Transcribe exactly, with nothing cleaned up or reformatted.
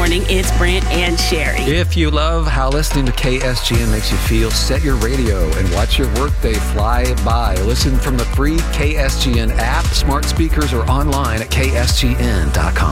morning. It's Brent and Sherry. If you love how listening to K S G N makes you feel, set your radio and watch your workday fly by. Listen from the free K S G N app, smart speakers, or online at K S G N dot com.